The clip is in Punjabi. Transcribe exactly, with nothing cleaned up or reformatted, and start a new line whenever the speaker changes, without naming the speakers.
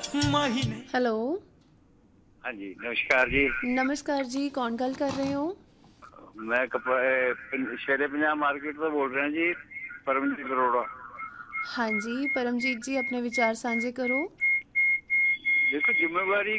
ਹੈਲੋ।
ਹਾਂਜੀ ਨਮਸਕਾਰ ਜੀ।
ਨਮਸਕਾਰ ਜੀ, ਕੌਣ ਗੱਲ ਕਰ ਰਹੇ ਹੋ?
ਮੈਂ ਕਪ ਸ਼ੇਰੇ ਪੰਜਾਬ ਮਾਰਕੀਟ ਤੋਂ ਬੋਲ ਰਿਹਾ ਜੀ, ਪਰਮਜੀਤ ਅਰੋੜਾ।
ਹਾਂਜੀ ਪਰਮਜੀਤ ਜੀ, ਆਪਣੇ ਵਿਚਾਰ ਸਾਂਝੇ ਕਰੋ।
ਦੇਖੋ ਜ਼ਿੰਮੇਵਾਰੀ